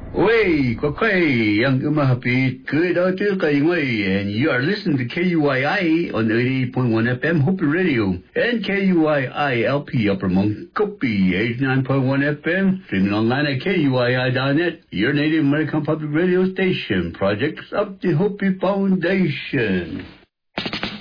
Way, Kwakway, young Umahapi, good out and you are listening to KUII on 88.1 FM Hopi Radio and KUII-LP Upper Montgomery 89.1 FM, streaming online at KUII.net, your Native American Public Radio station, projects of the Hopi Foundation.